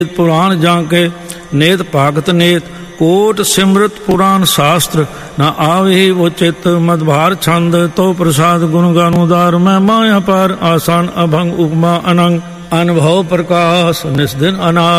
पुराण जाके नेत भागत नेत कोट सिमृत पुराण शास्त्र न आवे वो चित मदभार छंद तो प्रसाद गुण गानुदार मैं माया पार आसान अभंग उपमा अनंग अनुभव प्रकाश निस्दिन अनाथ